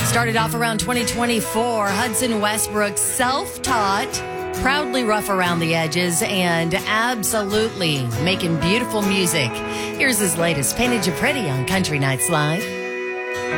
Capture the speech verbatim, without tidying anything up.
Started off around twenty twenty-four, Hudson Westbrook, self-taught, proudly rough around the edges, and absolutely making beautiful music. Here's his latest, Painted You Pretty on Country Nights Live.